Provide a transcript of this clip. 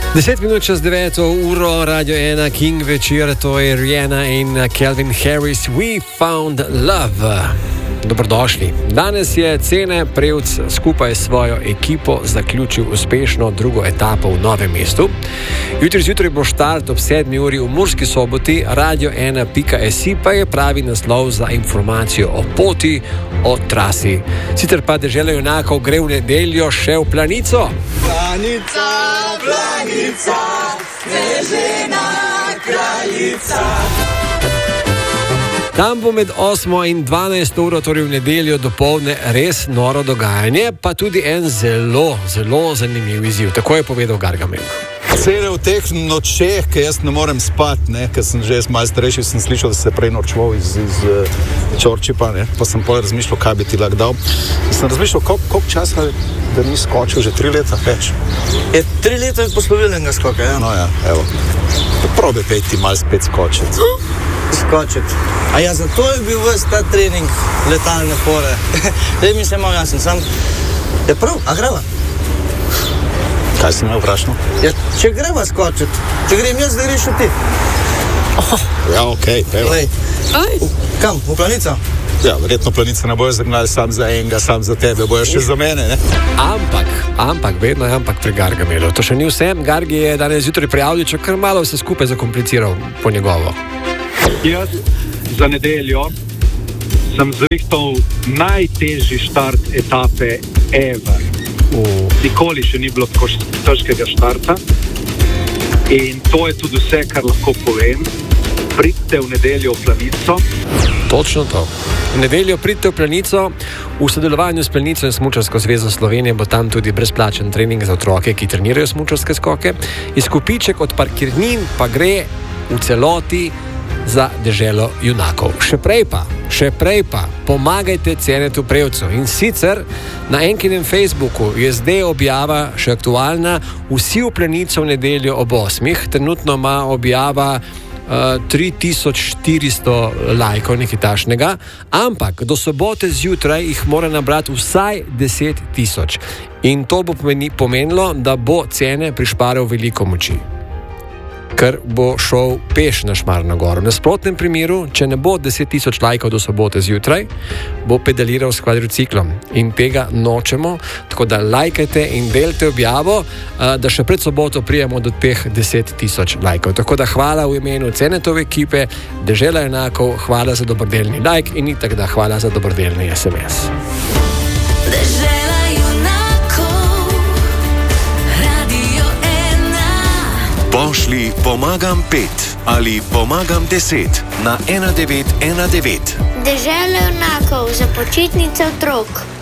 10 minut čez 9 uro, Radio 1, King večer, to je Rihanna in Calvin Harris, We Found Love. Dobrodošli. Danes je Cene Prevc skupaj s svojo ekipo zaključil uspešno drugo etapo v Novem mestu. Jutri zjutraj bo štart ob 7 uri v Murski Soboti, radio1.si pa je pravi naslov za informacijo o poti, o trasi. Sicer pa Dežela junakov gre v nedeljo še v Planico. Planica, planica, snežena kraljica. Tam bo med 8 in 12 uro, torej v nedeljo dopoldne, res noro dogajanje, pa tudi en zelo zanimiv izziv. Tako je povedal Gargamel. Cele v teh nočeh, ki jaz ne morem spati, ker sem že malo starejši, sem slišal, da se prej norčval iz Čorčipa, pa sem potem razmišljal, kaj bi ti lahko dal. Sem razmišljal, koliko časa, da ni skočil, že 3 leta več. Je 3 leta od poslovilnega skoka, ja? No ja, evo. Probi peti malo spet skočiti. Skočiti. A ja, zato je bil ves ta trening letalne fore. Zdaj mi se malo jasen, sam je prav, a greva? Kaj si me vprašal? Ja, če greva skočiti, če grem jaz, da greš ti. Ja, okej, evo. Kam, v Planico? Ja, verjetno Planice ne bojo zagnali sam za enega, sam za tebe, bojo še za mene, ne? Ampak, vedno je ampak pri Gargamelu. To še ni vse, Gargi je danes zjutraj prijavil, če kar malo vse skupaj zakompliciral po njegovo. Jaz za nedeljo sem zrihtal najtežji štart etape ever. Nikoli še ni bilo tako težkega štarta in to je tudi vse, kar lahko povem. Pridite v nedeljo v Planico. Točno to. V nedeljo pridite v Planico. V sodelovanju s Planico in Smučarsko zvezo Slovenije bo tam tudi brezplačen trening za otroke, ki trenirajo smučarske skoke. Izkupiček od parkirnin pa gre v celoti za Deželo junakov. Še prej pa pomagajte Cenetu Prevcu. In sicer na enkinem Facebooku je zdaj objava še aktualna. Vsi v Planico v nedeljo ob 8. Trenutno ima objava 3400 lajkov, nekaj takšnega, ampak do sobote zjutraj jih mora nabrati vsaj 10 000. In to bo pomenilo, da bo Cene prišparal veliko moči, ker bo šel peš na Šmarno goro. V nasprotnem primeru, če ne bo 10 000 lajkov do sobote zjutraj, bo pedaliral s kvadriciklom in tega nočemo, tako da lajkajte in delite objavo, da še pred soboto prijemo do teh 10 000 lajkov. Tako da hvala v imenu Cenetove ekipe, Dežela junakov, hvala za dobrodelni lajk in itak da hvala za dobrodelni SMS. Pošli pomagam 5 ali pomagam 10 na 1919. Dežela junakov za počitnice otrok.